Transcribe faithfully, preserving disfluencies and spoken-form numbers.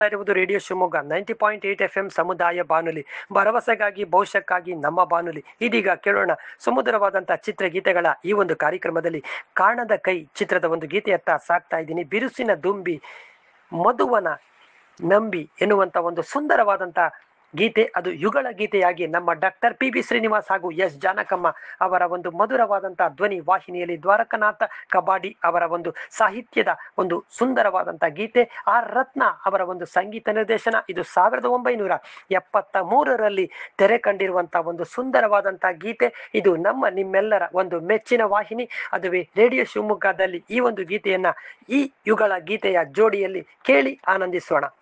ಇರುವುದು radio Shivamogga ninety point eight F M ಸಮುದಾಯ ಬಾನುಲಿ, ಭರವಸೆಗಾಗಿ ಭವಿಷ್ಯಕ್ಕಾಗಿ ನಮ್ಮ ಬಾನುಲಿ. ಇದೀಗ ಕೇಳೋಣ ಸುಮಧುರವಾದಂತಹ ಚಿತ್ರಗೀತೆಗಳ ಈ ಒಂದು ಕಾರ್ಯಕ್ರಮದಲ್ಲಿ ಕಾಣದ ಕೈ ಚಿತ್ರದ ಒಂದು ಗೀತೆಯತ್ತ ಸಾಕ್ತಾ ಇದ್ದೀನಿ. ಬಿರುಸಿನ ದುಂಬಿ ಮಧುವನ ನಂಬಿ ಎನ್ನುವಂತ ಒಂದು ಸುಂದರವಾದಂತ ಗೀತೆ, ಅದು ಯುಗಳ ಗೀತೆಯಾಗಿ ನಮ್ಮ ಡಾಕ್ಟರ್ ಪಿ ಬಿ ಶ್ರೀನಿವಾಸ್ ಹಾಗೂ ಎಸ್ ಜಾನಕಮ್ಮ ಅವರ ಒಂದು ಮಧುರವಾದಂತಹ ಧ್ವನಿ ವಾಹಿನಿಯಲ್ಲಿ ದ್ವಾರಕನಾಥ ಕಬಾಡಿ ಅವರ ಒಂದು ಸಾಹಿತ್ಯದ ಒಂದು ಸುಂದರವಾದಂತಹ ಗೀತೆ. ಆರ್ ರತ್ನ ಅವರ ಒಂದು ಸಂಗೀತ ನಿರ್ದೇಶನ. ಇದು ಸಾವಿರದ ಒಂಬೈನೂರ ಎಪ್ಪತ್ತ ಮೂರರಲ್ಲಿ ತೆರೆ ಕಂಡಿರುವಂತಹ ಒಂದು ಸುಂದರವಾದಂತಹ ಗೀತೆ. ಇದು ನಮ್ಮ ನಿಮ್ಮೆಲ್ಲರ ಒಂದು ಮೆಚ್ಚಿನ ವಾಹಿನಿ, ಅದುವೇ ರೇಡಿಯೋ ಶಿವಮೊಗ್ಗದಲ್ಲಿ ಈ ಒಂದು ಗೀತೆಯನ್ನ ಈ ಯುಗಳ ಗೀತೆಯ ಜೋಡಿಯಲ್ಲಿ ಕೇಳಿ ಆನಂದಿಸೋಣ.